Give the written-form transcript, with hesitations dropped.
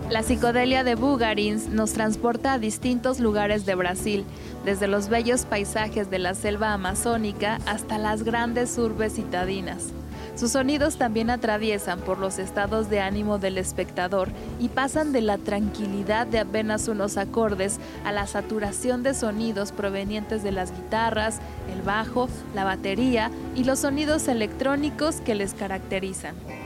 La psicodelia de Bugarins nos transporta a distintos lugares de Brasil, desde los bellos paisajes de la selva amazónica hasta las grandes urbes citadinas. Sus sonidos también atraviesan por los estados de ánimo del espectador y pasan de la tranquilidad de apenas unos acordes a la saturación de sonidos provenientes de las guitarras, el bajo, la batería y los sonidos electrónicos que les caracterizan.